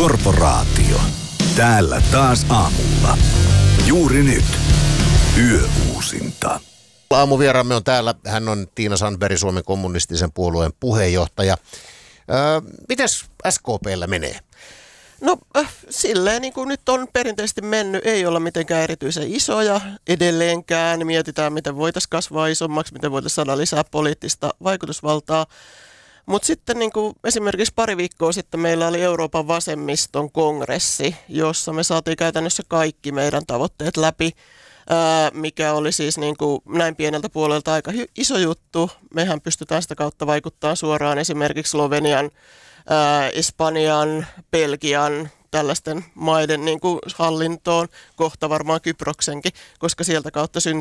Korporaatio. Täällä taas aamulla. Juuri nyt. Yöuusinta. Aamuvieraamme on täällä. Hän on Tiina Sandberg, Suomen kommunistisen puolueen puheenjohtaja. Mites SKP:llä menee? No silleen niin kuin nyt on perinteisesti mennyt, ei olla mitenkään erityisen isoja edelleenkään. Mietitään, miten voitaisiin kasvaa isommaksi, miten voitaisiin saada lisää poliittista vaikutusvaltaa. Mutta sitten niin kuin esimerkiksi pari viikkoa sitten meillä oli Euroopan vasemmiston kongressi, jossa me saatiin käytännössä kaikki meidän tavoitteet läpi, mikä oli siis niin kuin näin pieneltä puolelta aika iso juttu. Mehän pystytään sitä kautta vaikuttamaan suoraan esimerkiksi Slovenian, Espanjan, Belgian, tällaisten maiden niin kuin hallintoon, kohta varmaan Kyproksenkin, koska sieltä kautta